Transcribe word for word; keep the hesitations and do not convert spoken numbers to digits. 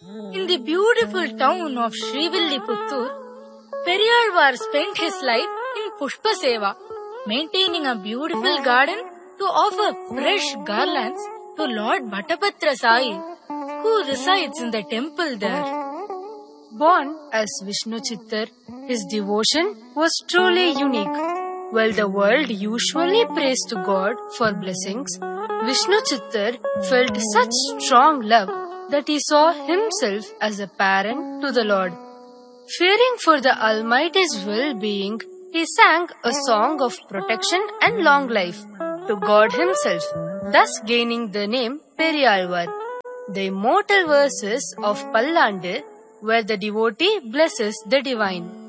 In the beautiful town of Srivilliputturu, Periyalvar spent his life in Pushpa Seva, maintaining a beautiful garden to offer fresh garlands to Lord Bhattapatra Sai, who resides in the temple there. Born as Vishnu Chittar, his devotion was truly unique. While the world usually prays to God for blessings, Vishnu Chittar felt such strong love that he saw himself as a parent to the Lord. Fearing for the Almighty's well-being, he sang a song of protection and long life to God himself, thus gaining the name Periyalvar. The immortal verses of Pallandu, where the devotee blesses the divine.